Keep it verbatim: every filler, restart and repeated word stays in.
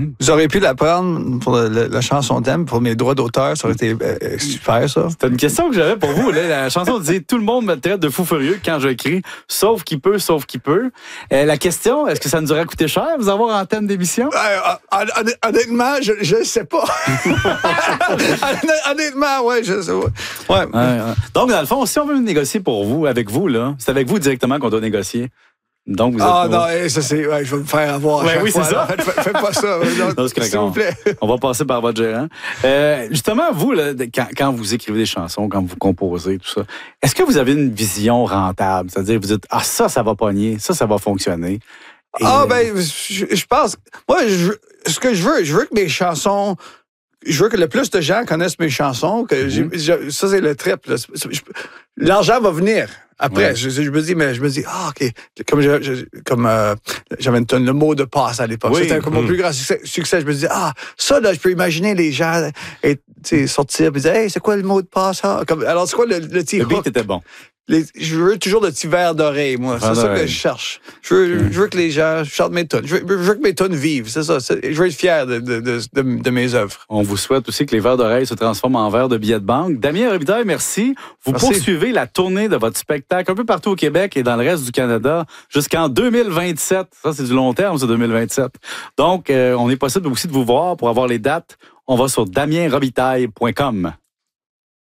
Mm-hmm. Vous auriez pu la prendre pour le, le, la chanson thème, pour mes droits d'auteur. Ça aurait été euh, super, ça. C'était une question que j'avais pour vous. Là. La chanson disait « Tout le monde me traite de fou furieux quand j'écris, sauf qui peut, sauf qui peut. Euh, » La question, est-ce que ça nous aurait coûté cher, vous avoir en thème d'émission? Euh, honnêtement, je ne sais pas. Honnêtement, oui, je sais pas. Ouais. Ouais, ouais. Donc, dans le fond, si on veut négocier pour vous, avec vous, là, c'est avec vous directement qu'on doit négocier. Donc, vous êtes ah non, hey, ça c'est. Ouais, je vais me faire avoir. Ouais, oui, c'est ça. Faites, faites pas ça. Non, s'il vous plaît. On va passer par votre gérant. Euh, justement, vous, là, quand, quand vous écrivez des chansons, quand vous composez, tout ça, est-ce que vous avez une vision rentable? C'est-à-dire, vous dites, ah, ça, ça va pogner, ça, ça va fonctionner. Et ah, ben, je, je pense. Moi, je, ce que je veux, je veux que mes chansons. Je veux que le plus de gens connaissent mes chansons. Que mm-hmm. j'ai, ça, c'est le trip. Là. L'argent va venir. Après, ouais. je, je me dis, mais je me dis, ah, OK. Comme, je, je, comme euh, j'avais une tonne, le mot de passe à l'époque. Oui. C'était comme mon mmh. plus grand succès, succès. Je me disais, ah, ça, là, je peux imaginer les gens et, sortir et dire, hey, c'est quoi le mot de passe? Ah? Comme, alors, c'est quoi le, le petit Le beat était bon. Les, je veux toujours le petit verre d'oreille, moi. C'est ça que je cherche. Je veux, mmh. je veux que les gens chantent mes tunes. Je veux, je veux que mes tunes vivent. C'est ça. C'est, je veux être fier de, de, de, de, de mes œuvres. On vous souhaite aussi que les verres d'oreille se transforment en verres de billets de banque. Damien Robitaille, merci. Vous merci. Poursuivez la tournée de votre spectacle un peu partout au Québec et dans le reste du Canada jusqu'en deux mille vingt-sept. Ça, c'est du long terme, c'est deux mille vingt-sept. Donc, euh, on est possible aussi de vous voir pour avoir les dates. On va sur damien robitaille point com.